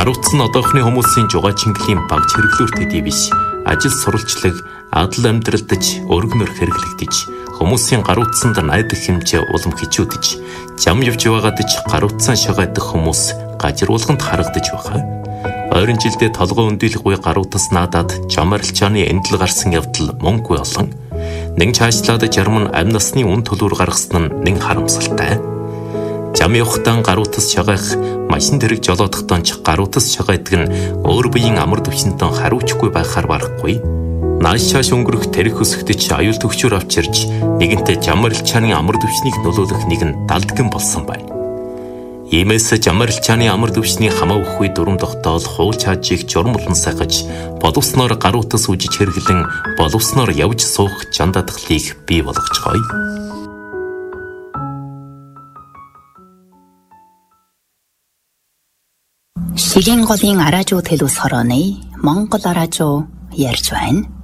Гаруутс нь одоохны хүмүүсийн жугаа чингэлийн баг чиргэлүүр төдий биш. Ажил сурвалжлаг, адал амьдралдаж, өргөнөр хэрэглэгдэж, хүмүүсийн гаруутсанд найдах хэмжээ улам хичүүдэж, зам явж байгаадаж гаруутсан шагаадах хүмүүс гажруулганд харагдаж байгаа. Ойрын жилдээ толгой өндөлгүй гаруутас наадаад зам арилжааны эндэл гарсан явдал мөнгөгүй олон. Нэг чаашлаад жарм нь амь насны үн төлөөр гаргасан нь нэг харамсалтай. Зам явахтаа гаруутас шагаах, машин дэрэг жолоодохтоо ч гаруутас шагаадаг нь өөр биеийн амар төвчнөд харуучгүй байхаар барахгүй. Нааш шааш өнгөрөх тэрэг өсгдөж аюул төвчөр авчирч нэгэнтээ зам арилжааны амар төвчнийг нөлөөлөх нэгэн далдган болсон байна. Иймээс зам арилжааны амар төвчний хамаа өгөхгүй дүрм тогтоол хуул чаажийг журмлан сахаж, боловсноор гаруутас үжиж хэрэглэн боловсноор явж суух жандадгалыг бий болгоцгоё. Шигийн голын араажуу төлөс хорооны Монгол араажуу ярьж байна.